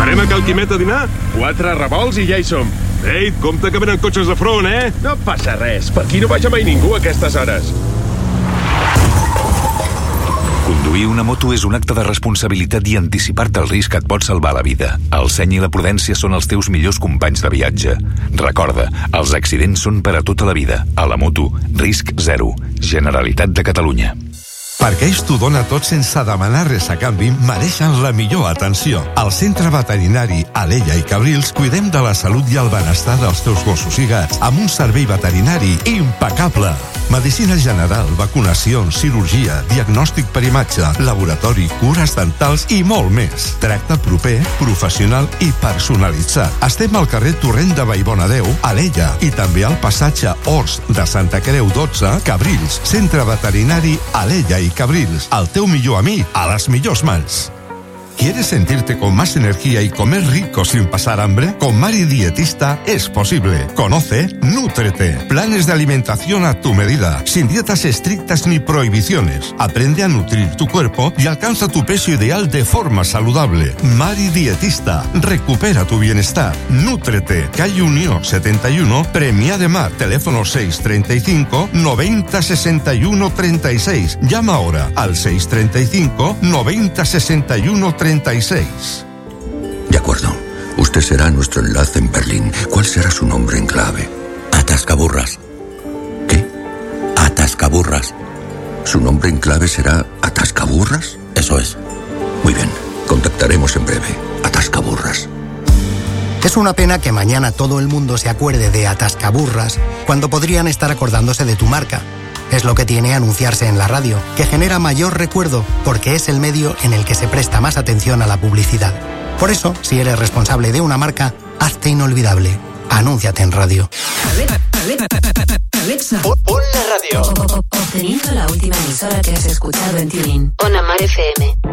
Farem a Cal Quimet a dinar? 4 revolts i ja hi som. Ei, compte que venen cotxes de front, eh? No passa res, per aquí no vaja mai ningú a aquestes hores. Conduir una moto és un acte de responsabilitat i anticipar-te al risc et pot salvar la vida. El seny i la prudència són els teus millors companys de viatge. Recorda, els accidents són per a tota la vida. A la moto, risc zero. Generalitat de Catalunya. Perquè ells t'ho dona tot sense demanar res a canvi, mereixen la millor atenció. Al Centre Veterinari Alella i Cabrils cuidem de la salut i el benestar dels teus gossos i gats amb un servei veterinari impecable. Medicina general, vacunacions, cirurgia, diagnòstic per imatge, laboratori, cures dentals i molt més. Tracte proper, professional i personalitzat. Estem al carrer Torrent de Vallbonadeu, Alella, i també al passatge Horts de Santa Creu 12, Cabrils. Centre Veterinari Alella y Cabrils, al teu millor amic, a las millors mans. ¿Quieres sentirte con más energía y comer rico sin pasar hambre? Con Mari Dietista es posible. Conoce Nútrete. Planes de alimentación a tu medida, sin dietas estrictas ni prohibiciones. Aprende a nutrir tu cuerpo y alcanza tu peso ideal de forma saludable. Mari Dietista. Recupera tu bienestar. Nútrete. Calle Unión 71, Premià de Mar. Teléfono 635 90 61 36. Llama ahora al 635 90 61 36. De acuerdo. Usted será nuestro enlace en Berlín. ¿Cuál será su nombre en clave? Atascaburras. ¿Qué? Atascaburras. ¿Su nombre en clave será Atascaburras? Eso es. Muy bien. Contactaremos en breve. Atascaburras. Es una pena que mañana todo el mundo se acuerde de Atascaburras cuando podrían estar acordándose de tu marca. Es lo que tiene anunciarse en la radio, que genera mayor recuerdo porque es el medio en el que se presta más atención a la publicidad. Por eso, si eres responsable de una marca, hazte inolvidable. Anúnciate en radio. Alexa, pon la radio. Obteniendo la última emisora que has escuchado en TuneIn. On Amar FM.